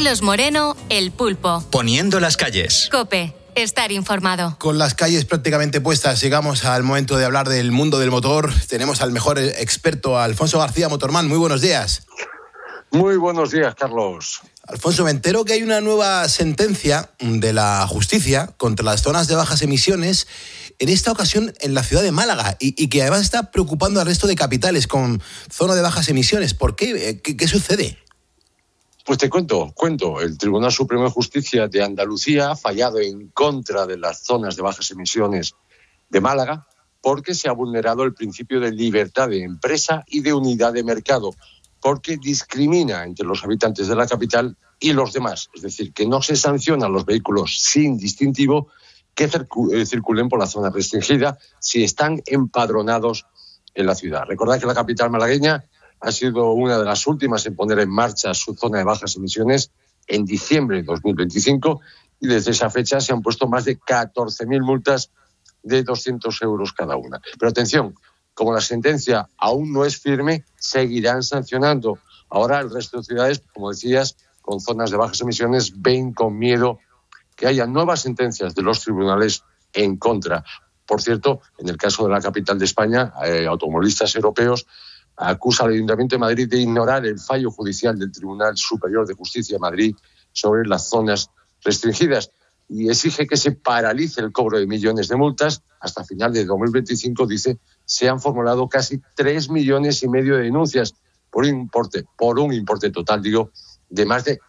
Carlos Moreno, El Pulpo. Poniendo las calles. COPE. Estar informado. Con las calles prácticamente puestas, llegamos al momento de hablar del mundo del motor. Tenemos al mejor experto, Alfonso García, Motorman. Muy buenos días. Muy buenos días, Carlos. Alfonso, me entero que hay una nueva sentencia de la justicia contra las zonas de bajas emisiones, en esta ocasión en la ciudad de Málaga, y que además está preocupando al resto de capitales con zona de bajas emisiones. ¿Por qué? ¿Qué sucede? Pues te cuento. El Tribunal Supremo de Justicia de Andalucía ha fallado en contra de las zonas de bajas emisiones de Málaga porque se ha vulnerado el principio de libertad de empresa y de unidad de mercado, porque discrimina entre los habitantes de la capital y los demás. Es decir, que no se sancionan los vehículos sin distintivo que circulen por la zona restringida si están empadronados en la ciudad. Recordad que la capital malagueña ha sido una de las últimas en poner en marcha su zona de bajas emisiones en diciembre de 2025 y desde esa fecha se han puesto más de 14.000 multas de 200 euros cada una. Pero atención, como la sentencia aún no es firme, seguirán sancionando. Ahora el resto de ciudades, como decías, con zonas de bajas emisiones, ven con miedo que haya nuevas sentencias de los tribunales en contra. Por cierto, en el caso de la capital de España, automovilistas europeos acusa al Ayuntamiento de Madrid de ignorar el fallo judicial del Tribunal Superior de Justicia de Madrid sobre las zonas restringidas y exige que se paralice el cobro de millones de multas. Hasta final de 2025, dice, se han formulado casi 3,5 millones de denuncias por un importe total, de más de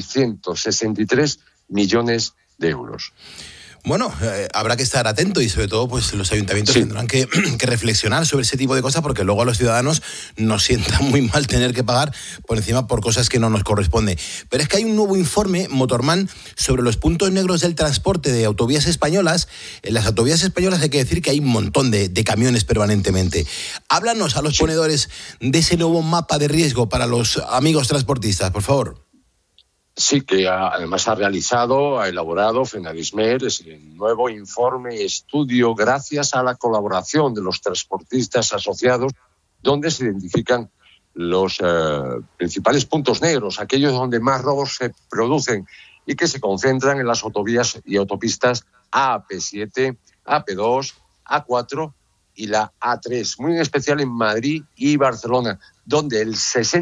663 millones de euros. Bueno, habrá que estar atento y sobre todo pues los ayuntamientos tendrán que reflexionar sobre ese tipo de cosas, porque luego a los ciudadanos nos sienta muy mal tener que pagar por encima por cosas que no nos corresponde. Pero es que hay un nuevo informe, Motorman, sobre los puntos negros del transporte de autovías españolas. En las autovías españolas hay que decir que hay un montón de camiones permanentemente. Háblanos a los ponedores de ese nuevo mapa de riesgo para los amigos transportistas, por favor. Sí, que además ha elaborado Fenadismer, es el nuevo informe estudio gracias a la colaboración de los transportistas asociados, donde se identifican los principales puntos negros, aquellos donde más robos se producen y que se concentran en las autovías y autopistas AP7, AP2, A4 y la A3, muy en especial en Madrid y Barcelona, donde el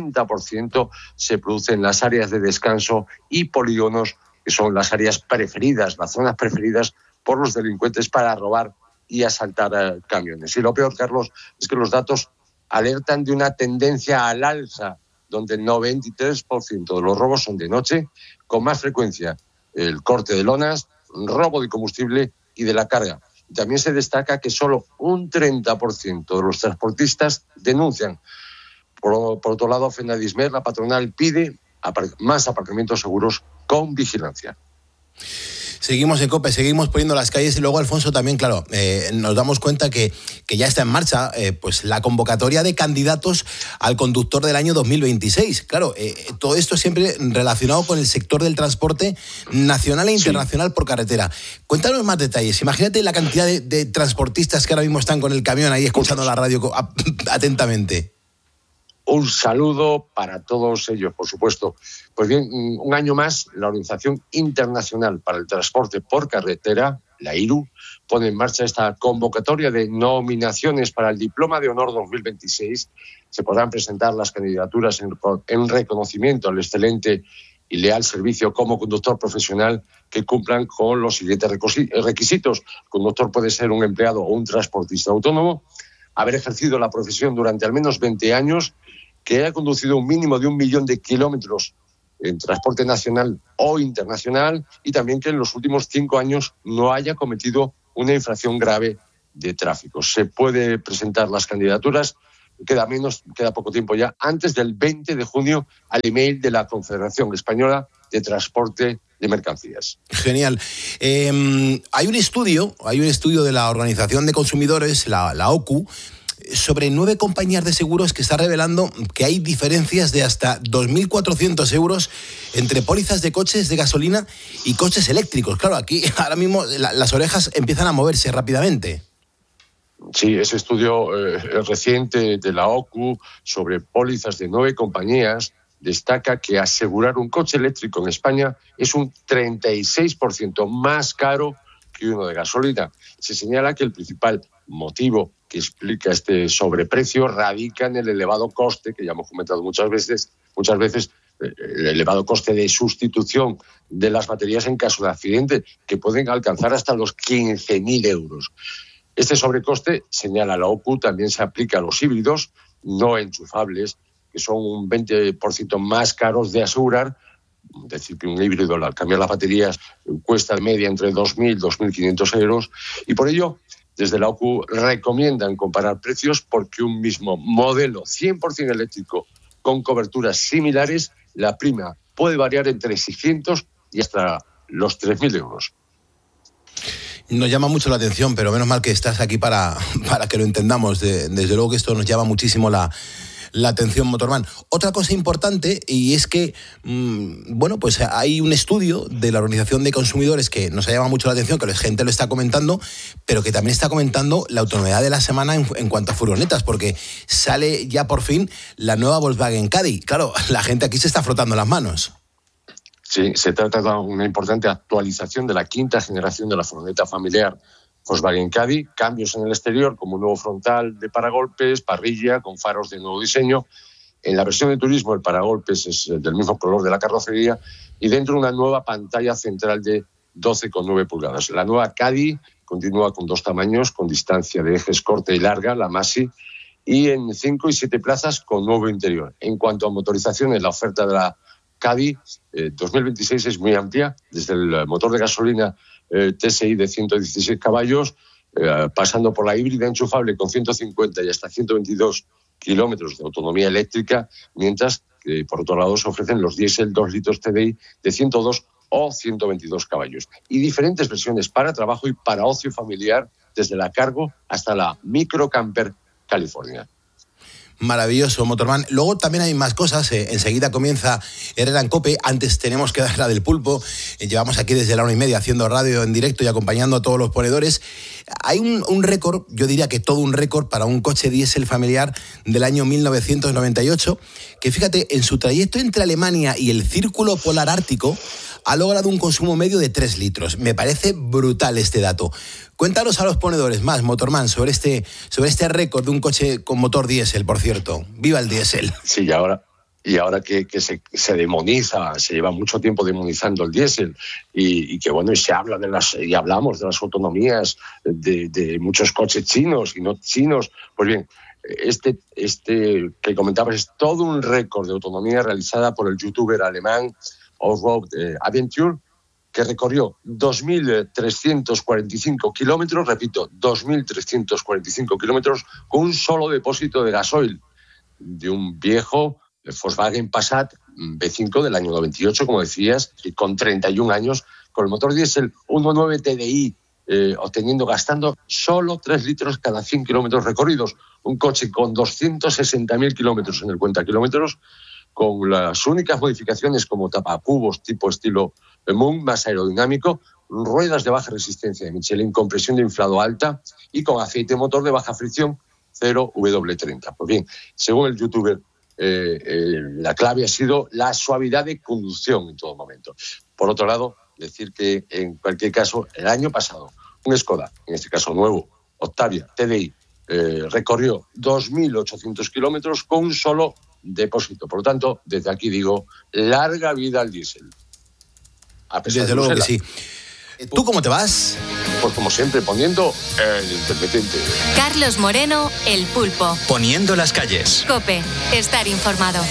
60% se produce en las áreas de descanso y polígonos, que son las áreas preferidas, las zonas preferidas por los delincuentes para robar y asaltar camiones. Y lo peor, Carlos, es que los datos alertan de una tendencia al alza, donde el 93% de los robos son de noche, con más frecuencia el corte de lonas, robo de combustible y de la carga. También se destaca que solo un 30% de los transportistas denuncian. Por otro lado, Fenadismer, la patronal, pide más aparcamientos seguros con vigilancia. Seguimos en COPE, seguimos poniendo las calles y luego, Alfonso, también, claro, nos damos cuenta que ya está en marcha pues la convocatoria de candidatos al conductor del año 2026. Claro, todo esto siempre relacionado con el sector del transporte nacional e internacional por carretera. Cuéntanos más detalles. Imagínate la cantidad de transportistas que ahora mismo están con el camión ahí escuchando la radio atentamente. Un saludo para todos ellos, por supuesto. Pues bien, un año más, la Organización Internacional para el Transporte por Carretera, la IRU, pone en marcha esta convocatoria de nominaciones para el Diploma de Honor 2026. Se podrán presentar las candidaturas en reconocimiento al excelente y leal servicio como conductor profesional que cumplan con los siguientes requisitos. El conductor puede ser un empleado o un transportista autónomo, haber ejercido la profesión durante al menos 20 años, que haya conducido un mínimo de 1 millón de kilómetros en transporte nacional o internacional y también que en los últimos 5 años no haya cometido una infracción grave de tráfico. Se puede presentar las candidaturas, queda poco tiempo ya, antes del 20 de junio al email de la Confederación Española de Transporte de Mercancías. Genial. Hay un estudio de la Organización de Consumidores, la OCU, sobre 9 compañías de seguros que está revelando que hay diferencias de hasta 2.400 euros entre pólizas de coches de gasolina y coches eléctricos. Claro, aquí ahora mismo las orejas empiezan a moverse rápidamente. Sí, ese estudio reciente de la OCU sobre pólizas de 9 compañías destaca que asegurar un coche eléctrico en España es un 36% más caro que uno de gasolina. Se señala que el principal motivo que explica este sobreprecio radica en el elevado coste, que ya hemos comentado muchas veces, el elevado coste de sustitución de las baterías en caso de accidente, que pueden alcanzar hasta los 15.000 euros. Este sobrecoste, señala la OCU, también se aplica a los híbridos no enchufables, que son un 20% más caros de asegurar. Es decir, que un híbrido, al cambiar las baterías, cuesta de media entre 2.000 y 2.500 euros. Y por ello, desde la OCU recomiendan comparar precios porque un mismo modelo 100% eléctrico con coberturas similares, la prima puede variar entre 600 y hasta los 3.000 euros. Nos llama mucho la atención, pero menos mal que estás aquí para que lo entendamos. Desde luego que esto nos llama muchísimo la atención, Motorman. Otra cosa importante, y es que, pues hay un estudio de la Organización de Consumidores que nos ha llamado mucho la atención, que la gente lo está comentando, pero que también está comentando la autonomía de la semana en cuanto a furgonetas, porque sale ya por fin la nueva Volkswagen Caddy. Claro, la gente aquí se está frotando las manos. Sí, se trata de una importante actualización de la quinta generación de la furgoneta familiar Volkswagen Caddy, cambios en el exterior como un nuevo frontal de paragolpes, parrilla con faros de nuevo diseño. En la versión de turismo el paragolpes es del mismo color de la carrocería y dentro una nueva pantalla central de 12,9 pulgadas. La nueva Caddy continúa con 2 tamaños, con distancia de ejes corta y larga, la Masi, y en 5 y 7 plazas con nuevo interior. En cuanto a motorizaciones, la oferta de la Caddy 2026 es muy amplia, desde el motor de gasolina TSI de 116 caballos, pasando por la híbrida enchufable con 150 y hasta 122 kilómetros de autonomía eléctrica, mientras que por otro lado se ofrecen los diésel 2 litros TDI de 102 o 122 caballos. Y diferentes versiones para trabajo y para ocio familiar, desde la Cargo hasta la Micro Camper California. Maravilloso, Motorman. Luego también hay más cosas. Enseguida comienza Herrera en COPE. Antes tenemos que dar la del pulpo. Llevamos aquí desde la 1:30 haciendo radio en directo y acompañando a todos los ponedores. Hay un récord, yo diría que todo un récord para un coche diésel familiar del año 1998, que fíjate, en su trayecto entre Alemania y el Círculo Polar Ártico ha logrado un consumo medio de 3 litros. Me parece brutal este dato. Cuéntanos a los ponedores más, Motorman, sobre este récord de un coche con motor diésel, por cierto. ¡Viva el diésel! Sí, y ahora que se demoniza, se lleva mucho tiempo demonizando el diésel y que bueno, y se habla y hablamos de las autonomías de muchos coches chinos y no chinos. Pues bien, este que comentabas es todo un récord de autonomía realizada por el youtuber alemán Off-Road Adventure, que recorrió 2.345 kilómetros, repito, 2.345 kilómetros con un solo depósito de gasoil de un viejo Volkswagen Passat V5 del año 98, como decías, y con 31 años, con el motor diésel 1.9 TDI, gastando solo 3 litros cada 100 kilómetros recorridos. Un coche con 260.000 kilómetros en el cuentakilómetros, con las únicas modificaciones como tapacubos tipo estilo Moon, más aerodinámico, ruedas de baja resistencia de Michelin, compresión de inflado alta y con aceite motor de baja fricción 0W30. Pues bien, según el youtuber, la clave ha sido la suavidad de conducción en todo momento. Por otro lado, decir que en cualquier caso, el año pasado, un Skoda, en este caso nuevo, Octavia TDI, recorrió 2.800 kilómetros con un solo depósito. Por lo tanto, desde aquí digo, larga vida al diésel. Desde luego que sí. ¿Tú cómo te vas? Pues como siempre, poniendo el intermitente. Carlos Moreno, El Pulpo. Poniendo las calles. COPE, estar informado.